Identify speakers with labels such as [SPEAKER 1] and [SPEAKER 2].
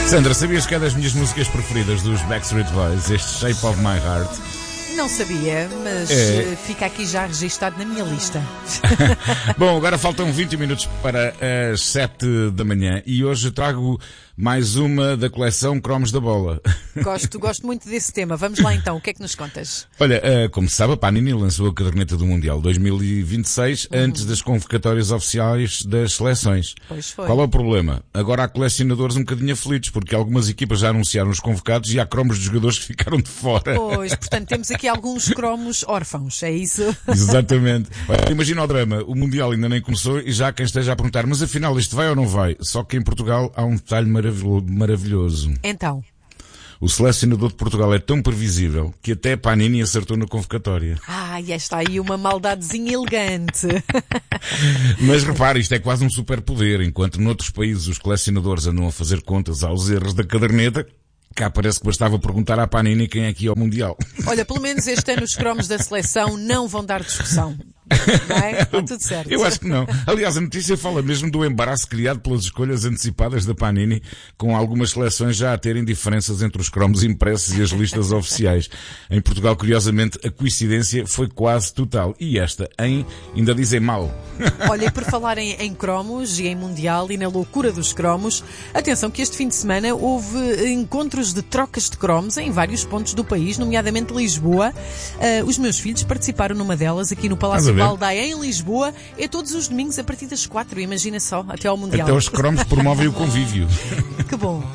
[SPEAKER 1] Sandra, sabias que é das minhas músicas preferidas dos Backstreet Boys, este Shape of My Heart?
[SPEAKER 2] Não sabia, mas fica aqui já registado na minha lista.
[SPEAKER 1] Bom, agora faltam 20 minutos para as 7 da manhã e hoje trago mais uma da coleção Cromos da Bola.
[SPEAKER 2] Gosto muito desse tema. Vamos lá então, o que é que nos contas?
[SPEAKER 1] Olha, como se sabe, a Panini lançou a caderneta do Mundial 2026 antes das convocatórias oficiais das seleções.
[SPEAKER 2] Pois foi.
[SPEAKER 1] Qual é o problema? Agora há colecionadores um bocadinho aflitos, porque algumas equipas já anunciaram os convocados e há cromos de jogadores que ficaram de fora.
[SPEAKER 2] Pois, portanto temos aqui alguns cromos órfãos, é isso?
[SPEAKER 1] Exatamente. Olha, imagina o drama, o Mundial ainda nem começou e já há quem esteja a perguntar, mas afinal isto vai ou não vai? Só que em Portugal há um detalhe maravilhoso.
[SPEAKER 2] Então?
[SPEAKER 1] O selecionador de Portugal é tão previsível que até a Panini acertou na convocatória.
[SPEAKER 2] E está aí uma maldadezinha elegante.
[SPEAKER 1] Mas repare, isto é quase um superpoder. Enquanto noutros países os colecionadores andam a fazer contas aos erros da caderneta, cá parece que bastava perguntar à Panini quem é que ia ao Mundial.
[SPEAKER 2] Olha, pelo menos este ano os cromos da seleção não vão dar discussão. Não é? Está tudo certo.
[SPEAKER 1] Eu acho que não. Aliás, a notícia fala mesmo do embaraço criado pelas escolhas antecipadas da Panini, com algumas seleções já a terem diferenças entre os cromos impressos e as listas oficiais. Em Portugal, curiosamente, a coincidência foi quase total. E esta, ainda dizem mal.
[SPEAKER 2] Olha, e por falar em cromos e em Mundial e na loucura dos cromos, atenção que este fim de semana houve encontros de trocas de cromos em vários pontos do país, nomeadamente Lisboa. Os meus filhos participaram numa delas aqui no Palácio da Aldeia, em Lisboa. É todos os domingos a partir das 4, imagina só, até ao Mundial.
[SPEAKER 1] Até os cromos promovem o convívio.
[SPEAKER 2] Que bom.